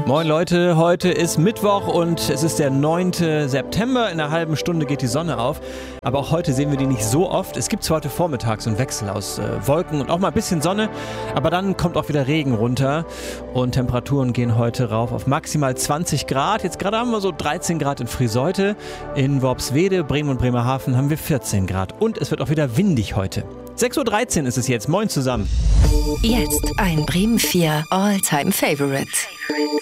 Moin Leute, heute ist Mittwoch und es ist der 9. September. In einer halben Stunde geht die Sonne auf. Aber auch heute sehen wir die nicht so oft. Es gibt zwar heute Vormittag so einen Wechsel aus Wolken und auch mal ein bisschen Sonne, aber dann kommt auch wieder Regen runter und Temperaturen gehen heute rauf auf maximal 20 Grad. Jetzt gerade haben wir so 13 Grad in Friseute, in Worpswede, Bremen und Bremerhaven haben wir 14 Grad und es wird auch wieder windig heute. 6:13 Uhr ist es jetzt. Moin zusammen. Jetzt ein Bremen 4 All-Time Favorites.